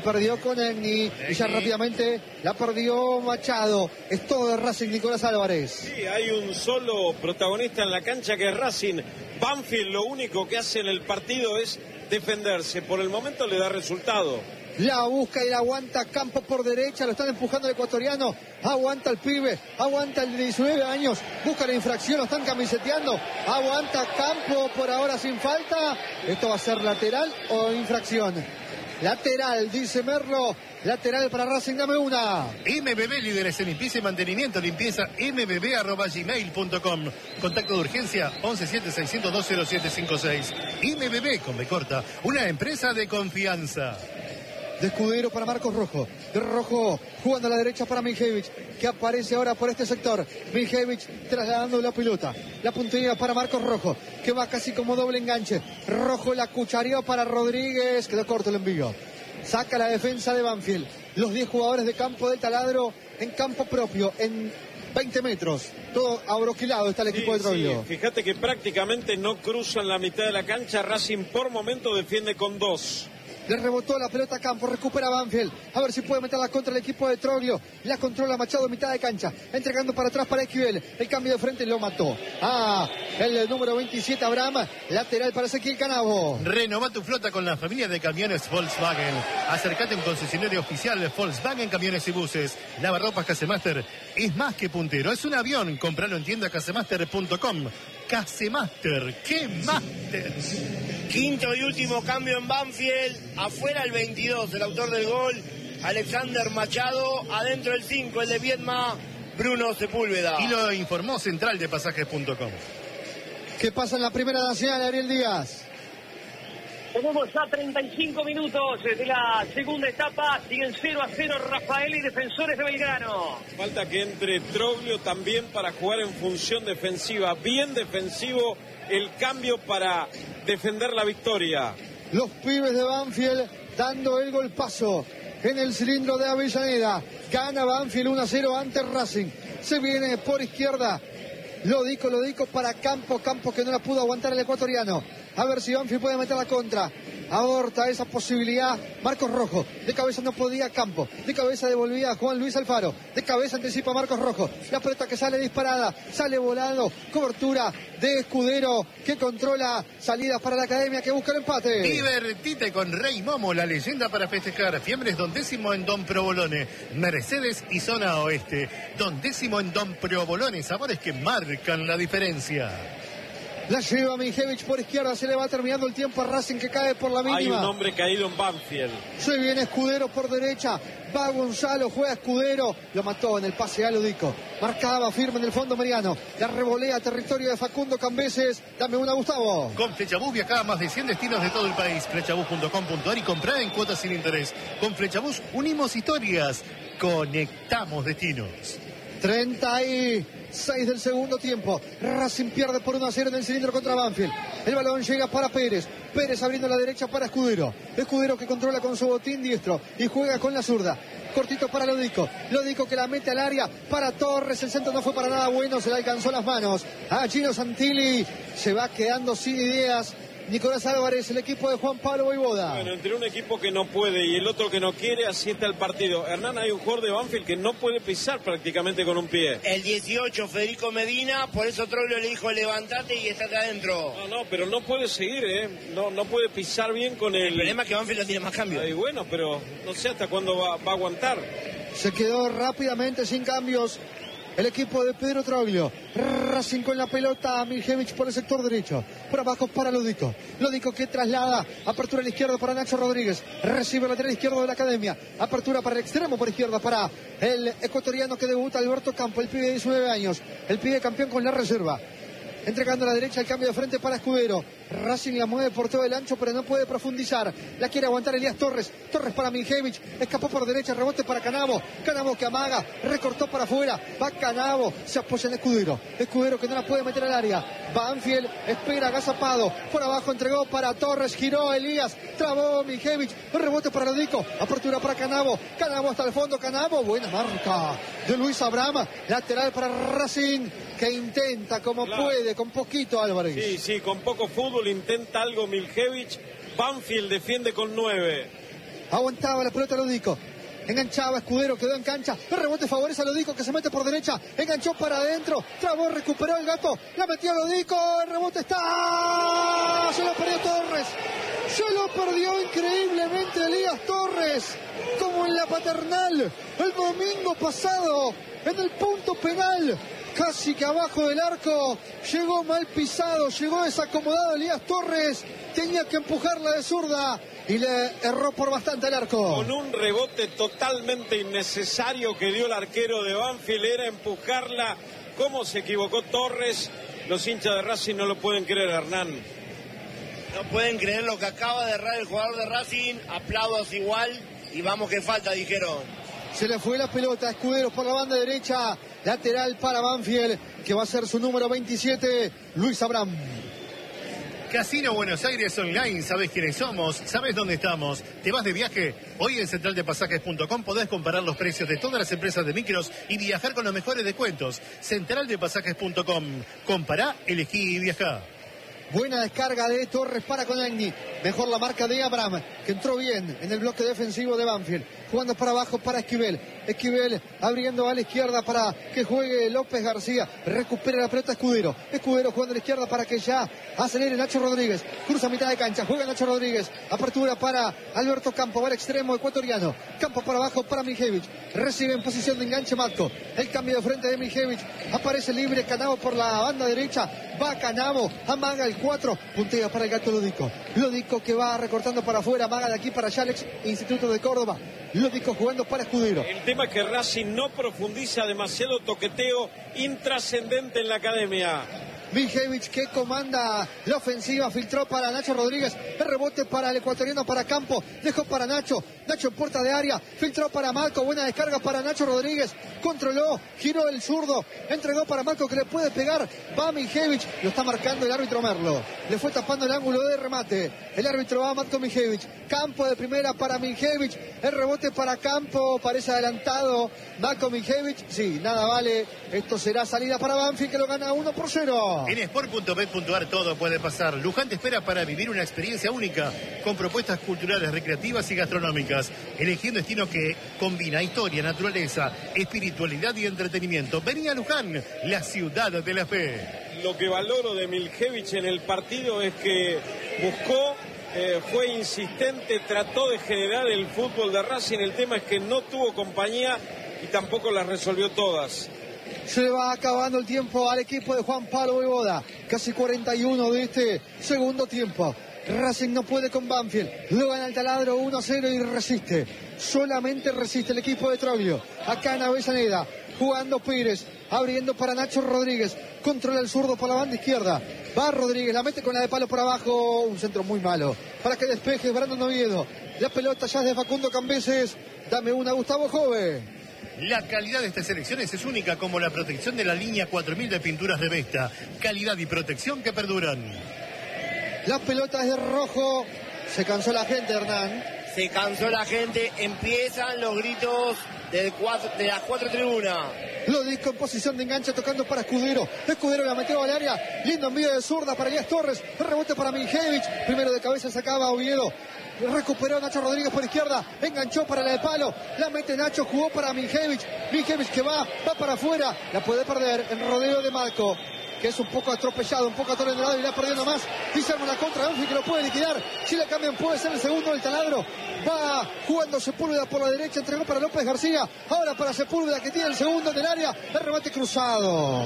y ya rápidamente la perdió Machado. Es todo de Racing, Nicolás Álvarez. Sí, hay un solo protagonista en la cancha que es Racing. Banfield lo único que hace en el partido es defenderse. Por el momento le da resultado. La busca y la aguanta Campo por derecha, lo están empujando el ecuatoriano, aguanta el pibe, aguanta el de 19 años, busca la infracción, lo están camiseteando, aguanta Campo por ahora sin falta. Esto va a ser lateral o infracción. Lateral, dice Merlo. Lateral para Racing, dame una. MBB, líderes en limpieza y mantenimiento. Limpieza mbb@gmail.com. Contacto de urgencia 117-602-0756. MBB con B corta, una empresa de confianza. De Escudero para Marcos Rojo. De Rojo jugando a la derecha para Mijevich, que aparece ahora por este sector. Mijevich trasladando la pelota. La puntería para Marcos Rojo, que va casi como doble enganche. Rojo la cuchareó para Rodríguez. Quedó corto el envío. Saca la defensa de Banfield. Los 10 jugadores de campo del Taladro en campo propio, en 20 metros. Todo abroquilado está el equipo de Troglio. Sí, fíjate que prácticamente no cruzan la mitad de la cancha. Racing por momento defiende con 2. Le rebotó la pelota a Campo, recupera Banfield. A ver si puede meterla contra el equipo de Troglio. La controla Machado en mitad de cancha. Entregando para atrás para Esquivel. El cambio de frente lo mató. El número 27, Abraham. Lateral para Ezequiel Canavo. Renova tu flota con la familia de camiones Volkswagen. Acércate a un concesionario oficial Volkswagen Camiones y Buses. Lavarropas Casemaster es más que puntero. Es un avión. Compralo en tienda casemaster.com. Casemaster, ¡qué máster! Quinto y último cambio en Banfield. Afuera el 22, el autor del gol, Alexander Machado. Adentro el 5, el de Viedma, Bruno Sepúlveda. Y lo informó Central de Pasajes.com. ¿Qué pasa en la Primera Nacional, Ariel Díaz? Tenemos ya 35 minutos de la segunda etapa. Siguen 0-0 Rafael y Defensores de Belgrano. Falta que entre Troglio también para jugar en función defensiva. Bien defensivo el cambio para defender la victoria. Los pibes de Banfield dando el golpazo en el cilindro de Avellaneda. Gana Banfield 1-0 ante Racing. Se viene por izquierda. Lodico para Campo que no la pudo aguantar el ecuatoriano. A ver si Banfield puede meter la contra. Aborta esa posibilidad Marcos Rojo. De cabeza no podía Campo. De cabeza devolvía Juan Luis Alfaro. De cabeza anticipa Marcos Rojo. La pelota que sale disparada. Sale volando. Cobertura de Escudero, que controla salidas para la Academia, que busca el empate. Divertite con Rey Momo, la leyenda para festejar. Fiembres Don Décimo en Don Provolone. Mercedes y Zona Oeste. Don Décimo en Don Provolone. Sabores que marcan la diferencia. La lleva Mijevich por izquierda, se le va terminando el tiempo a Racing, que cae por la mínima. Hay un hombre caído en Banfield. Se viene Escudero por derecha, va Gonzalo, juega Escudero, lo mató en el pase a Lodico. Marcaba firme en el fondo mediano, la revolea a territorio de Facundo Cambeses. Dame una, Gustavo. Con Flechabús viaja a más de 100 destinos de todo el país. Flechabús.com.ar y comprá en cuotas sin interés. Con Flechabús unimos historias, conectamos destinos. 36 del segundo tiempo. Racing pierde por 1-0 en el cilindro contra Banfield. El balón llega para Pérez. Pérez abriendo la derecha para Escudero. Escudero que controla con su botín diestro y juega con la zurda. cortito para Lodico que la mete al área para Torres, el centro no fue para nada bueno, se le alcanzó las manos a Gino Santilli, se va quedando sin ideas Nicolás Álvarez, el equipo de Juan Pablo Vojvoda. Bueno, entre un equipo que no puede y el otro que no quiere, así está el partido. Hernán, hay un jugador de Banfield que no puede pisar prácticamente con un pie. El 18, Federico Medina, por eso Troglio le dijo levantate y estate adentro. No, pero no puede seguir, no puede pisar bien con el... El problema es que Banfield no tiene más cambios. Y bueno, pero no sé hasta cuándo va a aguantar. Se quedó rápidamente sin cambios el equipo de Pedro Troglio. Racing con la pelota a Miljevich por el sector derecho. Por abajo para Lodico que traslada. Apertura a la izquierda para Nacho Rodríguez. Recibe el lateral izquierdo de la academia. Apertura para el extremo por izquierda para el ecuatoriano que debuta Alberto Campo. El pibe de 19 años. El pibe campeón con la reserva. Entregando a la derecha el cambio de frente para Escudero. Racing la mueve por todo el ancho, pero no puede profundizar. La quiere aguantar Elías Torres. Torres para Miljevich. Escapó por derecha, rebote para Canavo. Canavo que amaga, recortó para afuera. Va Canavo, se apoya en Escudero. Escudero que no la puede meter al área. Banfield espera, agazapado. Por abajo entregó para Torres, giró Elías. Trabó Miljevich. Rebote para Lodico. Apertura para Canavo. Canavo hasta el fondo. Canavo, buena marca de Luis Abraham. Lateral para Racing, que intenta como puede, con poquito Álvarez. Sí, con poco fútbol intenta algo Miljevich. Banfield defiende con 9. Aguantaba la pelota Lodico. Enganchaba Escudero, quedó en cancha. El rebote favorece a Lodico que se mete por derecha. Enganchó para adentro. Trabó, recuperó el gato. La metió Lodico. El rebote está. Se lo perdió Torres. Se lo perdió increíblemente Elías Torres. Como en la Paternal. El domingo pasado. En el punto penal. Casi que abajo del arco, llegó mal pisado, llegó desacomodado Elías Torres, tenía que empujarla de zurda y le erró por bastante el arco. Con un rebote totalmente innecesario que dio el arquero de Banfield, era empujarla. ¿Cómo se equivocó Torres? Los hinchas de Racing no lo pueden creer, Hernán. No pueden creer lo que acaba de errar el jugador de Racing, aplausos igual y vamos que falta, dijeron. Se le fue la pelota a Escudero por la banda derecha. Lateral para Banfield, que va a ser su número 27, Luis Abraham. Casino Buenos Aires Online, ¿sabés quiénes somos? ¿Sabés dónde estamos? ¿Te vas de viaje? Hoy en centraldepasajes.com podés comparar los precios de todas las empresas de micros y viajar con los mejores descuentos. Centraldepasajes.com. Compará, elegí y viajá. Buena descarga de Torres para Conagni. Mejor la marca de Abraham, que entró bien en el bloque defensivo de Banfield. Jugando para abajo para Esquivel. Esquivel abriendo a la izquierda para que juegue López García. Recupera la pelota Escudero. Escudero jugando a la izquierda para que ya acelere Nacho Rodríguez. Cruza mitad de cancha. Juega Nacho Rodríguez. Apertura para Alberto Campo. Va al extremo ecuatoriano. Campo para abajo para Miljevich. Recibe en posición de enganche Matko. El cambio de frente de Miljevich. Aparece libre Canavo por la banda derecha. Va Canavo. Amaga el 4. Puntea para el gato Lodico. Lodico que va recortando para afuera. Amaga de aquí para Yalex. Instituto de Córdoba. Lodico jugando para Escudero. El tema es que Racing no profundiza, demasiado toqueteo intrascendente en la academia. Miljevich que comanda la ofensiva, filtró para Nacho Rodríguez, el rebote para el ecuatoriano, para Campo, dejó para Nacho en puerta de área, filtró para Marco, buena descarga para Nacho Rodríguez, controló, giró el zurdo, entregó para Marco que le puede pegar, va Miljevich, lo está marcando el árbitro Merlo, le fue tapando el ángulo de remate, el árbitro va a Marco Miljevich, Campo de primera para Miljevich, el rebote para Campo, parece adelantado, Marco Miljevich, sí, nada vale, esto será salida para Banfield que lo gana 1-0. En sport.bet.ar todo puede pasar. Luján te espera para vivir una experiencia única con propuestas culturales, recreativas y gastronómicas. Elegí un destino que combina historia, naturaleza, espiritualidad y entretenimiento. Vení a Luján, la ciudad de la fe. Lo que valoro de Miljevich en el partido es que buscó, fue insistente, trató de generar el fútbol de Racing. El tema es que no tuvo compañía y tampoco las resolvió todas. Se le va acabando el tiempo al equipo de Juan Pablo Vojvoda. Casi 41 de este segundo tiempo. Racing no puede con Banfield. Lo gana el taladro 1-0 y resiste. Solamente resiste el equipo de Troglio. Acá en Avellaneda. Jugando Pérez. Abriendo para Nacho Rodríguez. Controla el zurdo por la banda izquierda. Va Rodríguez. La mete con la de palo por abajo. Un centro muy malo. Para que despeje Brandon Oviedo. La pelota ya es de Facundo Cambeses. Dame una, Gustavo Jove. La calidad de estas selecciones es única, como la protección de la línea 4000 de pinturas Revesta. Calidad y protección que perduran. La pelota es de rojo. Se cansó la gente, Hernán. Se cansó la gente, empiezan los gritos de las 4 tribunas. Lodico en posición de enganche tocando para Escudero. Escudero la metió al área. Lindo envío de zurda para Elías Torres. Rebote para Minjevich. Primero de cabeza sacaba Oviedo. Recuperó Nacho Rodríguez por izquierda. Enganchó para la de palo. La mete Nacho. Jugó para Minjevich. Minjevich que va para afuera. La puede perder en rodeo de Malco, que es un poco atropellado, un poco atolondrado y la perdiendo más. Y se arma la contra Banfield que lo puede liquidar. Si la cambian puede ser el segundo del taladro. Va jugando Sepúlveda por la derecha, entregó para López García. Ahora para Sepúlveda que tiene el segundo del área. El remate cruzado.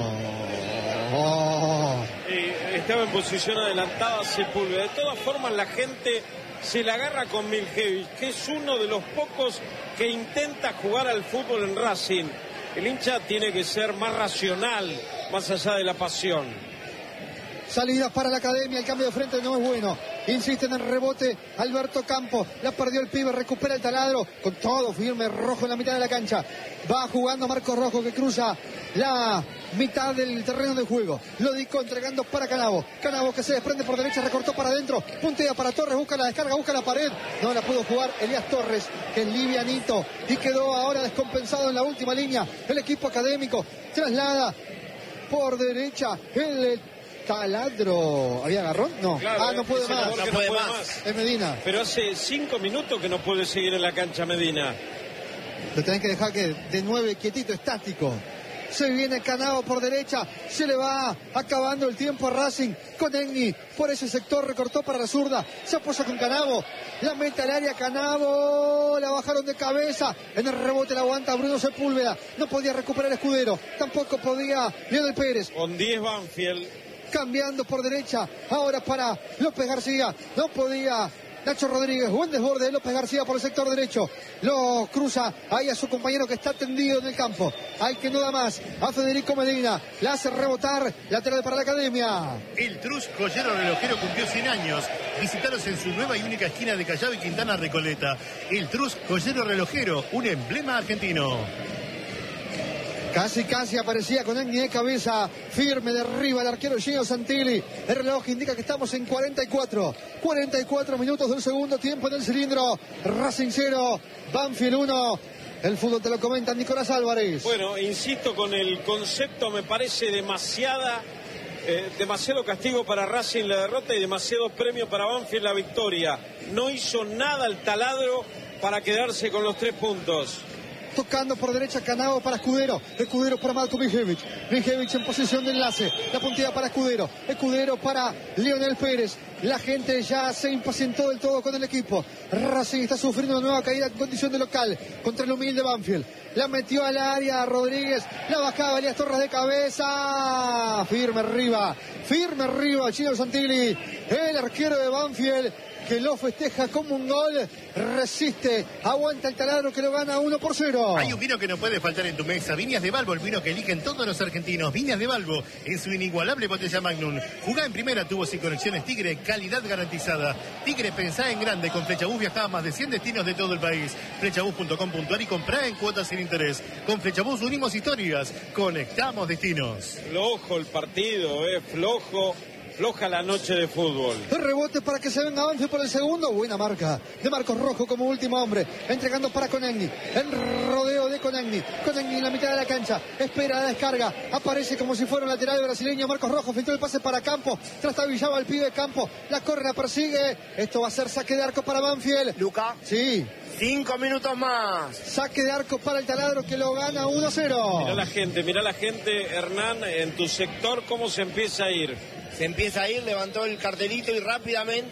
Estaba en posición adelantada Sepúlveda. De todas formas la gente se la agarra con Minjevich, que es uno de los pocos que intenta jugar al fútbol en Racing. El hincha tiene que ser más racional, más allá de la pasión. Salida para la Academia, el cambio de frente no es bueno. Insiste en el rebote Alberto Campos. La perdió el pibe, recupera el taladro. Con todo firme, Rojo en la mitad de la cancha. Va jugando Marcos Rojo que cruza la mitad del terreno de juego. Lodico entregando para Canavo. Canavo que se desprende por derecha, recortó para adentro. Puntea para Torres, busca la descarga, busca la pared. No la pudo jugar Elías Torres, que es livianito. Y quedó ahora descompensado en la última línea. El equipo académico traslada por derecha el taladro. ¿Había agarrón? No. Claro, no puede más. No puede más. Es Medina. Pero hace 5 minutos que no puede seguir en la cancha Medina. Lo tenés que dejar que de 9 quietito, estático. Se viene Canavo por derecha. Se le va acabando el tiempo a Racing. Con Egni por ese sector recortó para la zurda. Se apoya con Canavo. La mete al área Canavo. La bajaron de cabeza. En el rebote la aguanta Bruno Sepúlveda. No podía recuperar Escudero. Tampoco podía Leonel Pérez. Con 10 Banfield. Cambiando por derecha. Ahora para López García. No podía Nacho Rodríguez. Buen desborde de López García por el sector derecho. Lo cruza ahí a su compañero que está tendido en el campo. Al que no da más. A Federico Medina. La hace rebotar. Lateral para la Academia. El Trus Joyero Relojero cumplió 100 años. Visítalos en su nueva y única esquina de Callao y Quintana Recoleta. El Trus Joyero Relojero, un emblema argentino. Casi aparecía con Egni de cabeza, firme de arriba el arquero Gino Santilli. El reloj indica que estamos en 44 minutos del segundo tiempo en el cilindro. Racing 0, Banfield 1. El fútbol te lo comenta Nicolás Álvarez. Bueno, insisto con el concepto, me parece demasiado castigo para Racing la derrota y demasiado premio para Banfield la victoria. No hizo nada el taladro para quedarse con los 3 puntos. Tocando por derecha Canavo para Escudero. Escudero para Marco Minjevich. Minjevich en posición de enlace. La puntilla para Escudero. Escudero para Leonel Pérez. La gente ya se impacientó del todo con el equipo. Racing está sufriendo una nueva caída en condición de local contra el humilde Banfield. La metió al área Rodríguez. La bajaba Elías Torres de cabeza. Firme arriba Chino Santilli. El arquero de Banfield, que lo festeja como un gol, resiste, aguanta el taladro que lo gana 1-0. Hay un vino que no puede faltar en tu mesa. Viñas de Balbo, el vino que eligen todos los argentinos. Viñas de Balbo, en su inigualable botella Magnum. Jugá en primera, tubos y conexiones Tigre, calidad garantizada. Tigre, pensá en grande. Con Flechabús viajá a más de 100 destinos de todo el país. Flechabús.com.ar y comprá en cuotas sin interés. Con Flechabús unimos historias, conectamos destinos. Flojo el partido, floja la noche de fútbol. El rebote para que se venga Banfield por el segundo. Buena marca de Marcos Rojo como último hombre. Entregando para Conegni. El rodeo de Conegni. Conegni en la mitad de la cancha. Espera la descarga. Aparece como si fuera un lateral brasileño. Marcos Rojo filtró el pase para Campo. Trastabillaba el pibe Campo. La corre, la persigue. Esto va a ser saque de arco para Banfield. Luca. Sí. 5 minutos más. Saque de arco para el taladro que lo gana 1-0. Mirá la gente, Hernán, en tu sector, cómo se empieza a ir. Se empieza a ir, levantó el cartelito y rápidamente